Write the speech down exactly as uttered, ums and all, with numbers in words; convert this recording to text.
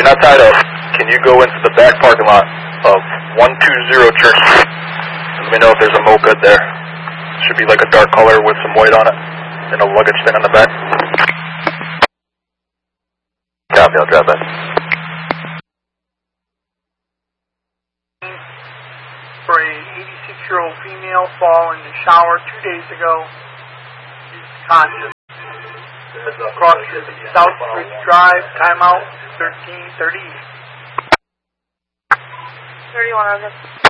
tied up. Can you go into the back parking lot of one two zero Church Street? Let me know if there's a moped there. Should be like a dark color with some white on it and a luggage bin on the back. Copy, I'll drop that. For a eighty-six-year-old female fall in the shower two days ago, is conscious. Across Southbridge Drive, timeout thirteen thirty. thirty-one, Roger.